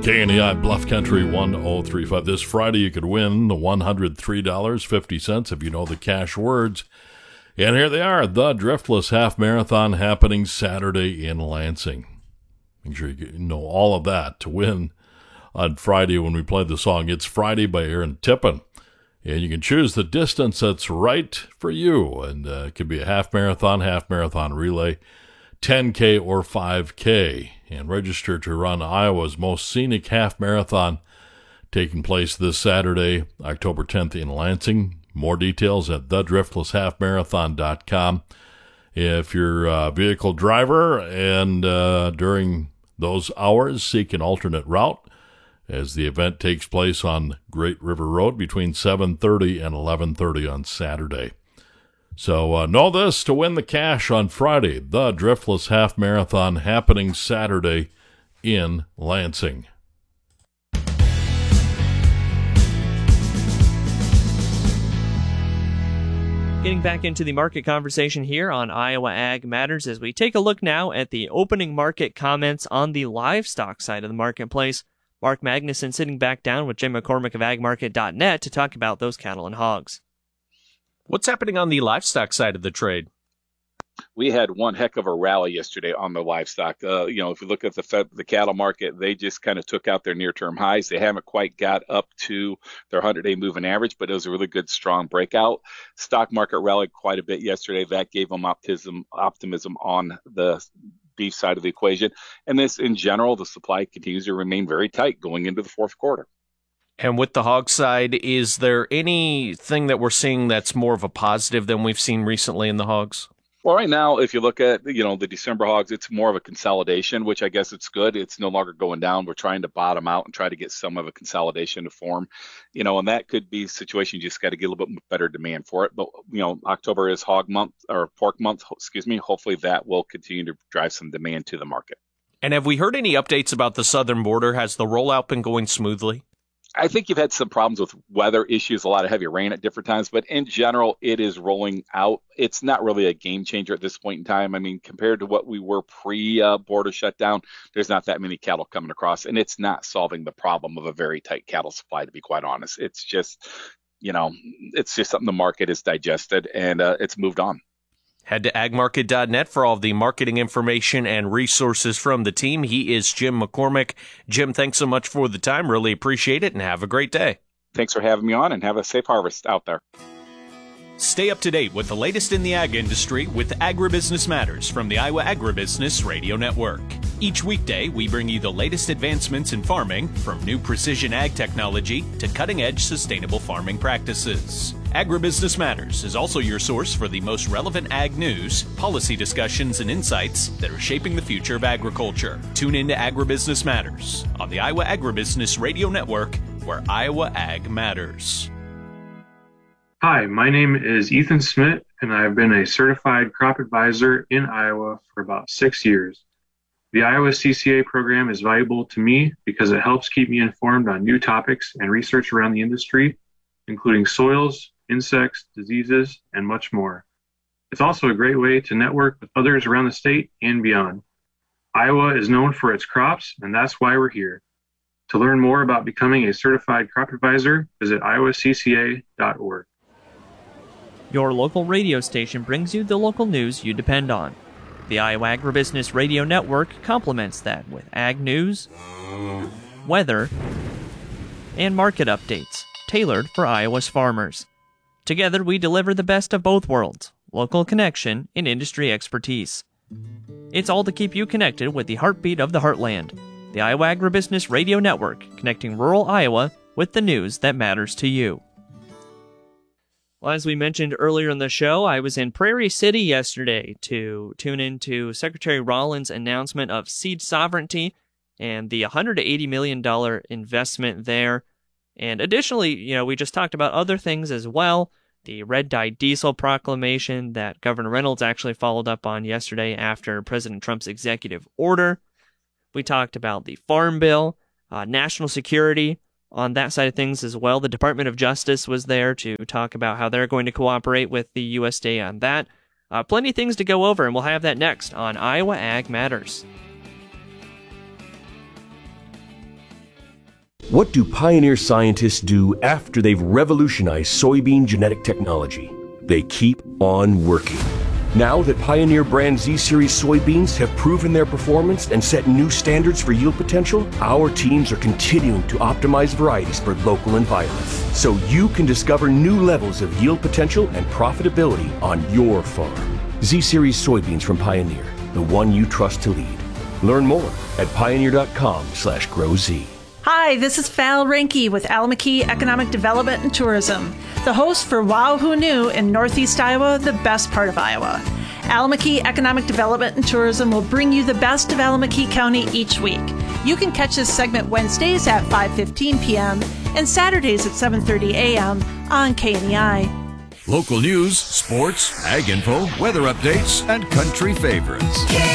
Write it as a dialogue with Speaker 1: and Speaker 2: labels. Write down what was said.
Speaker 1: KNEI Bluff Country 1035. This Friday you could win the $103.50 if you know the cash words. And here they are, the Driftless Half Marathon happening Saturday in Lansing. Make sure you know all of that to win on Friday when we play the song It's Friday by Aaron Tippin. And you can choose the distance that's right for you. And it could be a half marathon relay, 10K or 5K. And register to run Iowa's most scenic half marathon taking place this Saturday, October 10th in Lansing. More details at thedriftlesshalfmarathon.com. If you're a vehicle driver and during those hours seek an alternate route, as the event takes place on Great River Road between 7:30 and 11:30 on Saturday. So know this to win the cash on Friday, the Driftless Half Marathon happening Saturday in Lansing.
Speaker 2: Getting back into the market conversation here on Iowa Ag Matters as we take a look now at the opening market comments on the livestock side of the marketplace. Mark Magnuson sitting back down with Jim McCormick of agmarket.net to talk about those cattle and hogs.
Speaker 3: What's happening on the livestock side of the trade?
Speaker 4: We had one heck of a rally yesterday on the livestock. If you look at the cattle market, they just kind of took out their near-term highs. They haven't quite got up to their 100-day moving average, but it was a really good, strong breakout. Stock market rallied quite a bit yesterday. That gave them optimism on the beef side of the equation. And this, in general, the supply continues to remain very tight going into the fourth quarter.
Speaker 3: And with the hog side, is there anything that we're seeing that's more of a positive than we've seen recently in the hogs?
Speaker 4: Well, right now, if you look at, the December hogs, it's more of a consolidation, which I guess it's good. It's no longer going down. We're trying to bottom out and try to get some of a consolidation to form, and that could be a situation. You just got to get a little bit better demand for it. But, October is hog month or pork month, Hopefully that will continue to drive some demand to the market.
Speaker 3: And have we heard any updates about the southern border? Has the rollout been going smoothly?
Speaker 4: I think you've had some problems with weather issues, a lot of heavy rain at different times, but in general, it is rolling out. It's not really a game changer at this point in time. I mean, compared to what we were pre-border shutdown, there's not that many cattle coming across, and it's not solving the problem of a very tight cattle supply, to be quite honest. It's just, something the market has digested, and it's moved on.
Speaker 3: Head to agmarket.net for all of the marketing information and resources from the team. He is Jim McCormick. Jim, thanks so much for the time. Really appreciate it, and have a great day.
Speaker 4: Thanks for having me on, and have a safe harvest out there.
Speaker 3: Stay up to date with the latest in the ag industry with Agribusiness Matters from the Iowa Agribusiness Radio Network. Each weekday, we bring you the latest advancements in farming, from new precision ag technology to cutting-edge sustainable farming practices. Agribusiness Matters is also your source for the most relevant ag news, policy discussions, and insights that are shaping the future of agriculture. Tune in to Agribusiness Matters on the Iowa Agribusiness Radio Network, where Iowa Ag matters.
Speaker 5: Hi, my name is Ethan Smith, and I've been a certified crop advisor in Iowa for about 6 years. The Iowa CCA program is valuable to me because it helps keep me informed on new topics and research around the industry, including soils, insects, diseases, and much more. It's also a great way to network with others around the state and beyond. Iowa is known for its crops, and that's why we're here. To learn more about becoming a certified crop advisor, visit iowacca.org.
Speaker 2: Your local radio station brings you the local news you depend on. The Iowa Agribusiness Radio Network complements that with ag news, weather, and market updates tailored for Iowa's farmers. Together, we deliver the best of both worlds, local connection and industry expertise. It's all to keep you connected with the heartbeat of the heartland. The Iowa Agribusiness Radio Network, connecting rural Iowa with the news that matters to you. Well, as we mentioned earlier in the show, I was in Prairie City yesterday to tune into Secretary Rollins' announcement of seed sovereignty and the $180 million investment there. And additionally, we just talked about other things as well. The red dye diesel proclamation that Governor Reynolds actually followed up on yesterday after President Trump's executive order. We talked about the Farm Bill, national security, on that side of things as well. The Department of Justice was there to talk about how they're going to cooperate with the USDA on that. Plenty of things to go over, and we'll have that next on Iowa Ag Matters.
Speaker 6: What do Pioneer scientists do after they've revolutionized soybean genetic technology? They keep on working. Now that Pioneer brand Z-Series soybeans have proven their performance and set new standards for yield potential, our teams are continuing to optimize varieties for local environments, so you can discover new levels of yield potential and profitability on your farm. Z-Series soybeans from Pioneer, the one you trust to lead. Learn more at pioneer.com/growz.
Speaker 7: Hi, this is Val Reinke with Alameda Economic Development and Tourism, the host for Wow Who Knew in Northeast Iowa, the best part of Iowa. Alameda Economic Development and Tourism will bring you the best of Alameda County each week. You can catch this segment Wednesdays at 5:15 p.m. and Saturdays at 7:30 a.m. on KNEI.
Speaker 8: Local news, sports, ag info, weather updates, and country favorites.